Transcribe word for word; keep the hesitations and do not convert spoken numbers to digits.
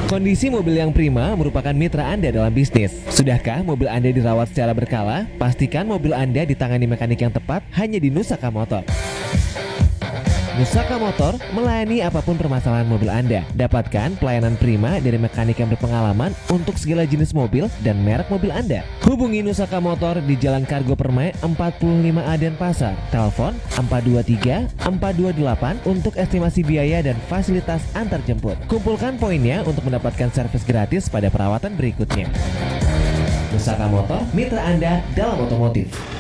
Kondisi mobil yang prima merupakan mitra Anda dalam bisnis. Sudahkah mobil Anda dirawat secara berkala? Pastikan mobil Anda ditangani mekanik yang tepat hanya di Nusaka Motor. Nusaka Motor melayani apapun permasalahan mobil Anda. Dapatkan pelayanan prima dari mekanik yang berpengalaman untuk segala jenis mobil dan merek mobil Anda. Hubungi Nusaka Motor di Jalan Kargo Permai empat puluh lima A Denpasar. Telepon empat dua tiga empat dua delapan untuk estimasi biaya dan fasilitas antar jemput. Kumpulkan poinnya untuk mendapatkan servis gratis pada perawatan berikutnya. Nusaka Motor, mitra Anda dalam otomotif.